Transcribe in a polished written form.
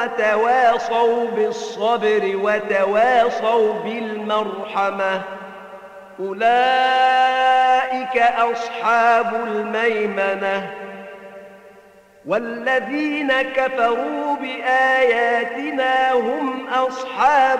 وتواصوا بالصبر وتواصوا بالمرحمة أولئك أصحاب الميمنة والذين كفروا بآياتنا هم أصحاب